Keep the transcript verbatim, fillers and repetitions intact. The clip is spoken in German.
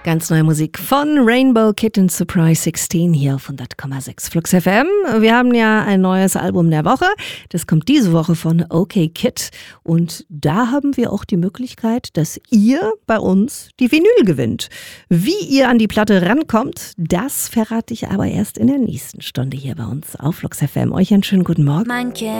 Ganz neue Musik von Rainbow Kitten Surprise sechzehn hier auf hundert Komma sechs Flux F M. Wir haben ja ein neues Album der Woche. Das kommt diese Woche von OK Kid. Und da haben wir auch die Möglichkeit, dass ihr bei uns die Vinyl gewinnt. Wie ihr an die Platte rankommt, das verrate ich aber erst in der nächsten Stunde hier bei uns auf Flux F M. Euch einen schönen guten Morgen.